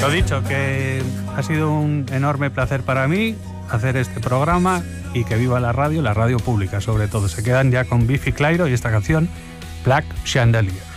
Lo dicho, que ha sido un enorme placer para mí hacer este programa y que viva la radio pública sobre todo. Se quedan ya con Biffy Clyro y esta canción Black Chandelier.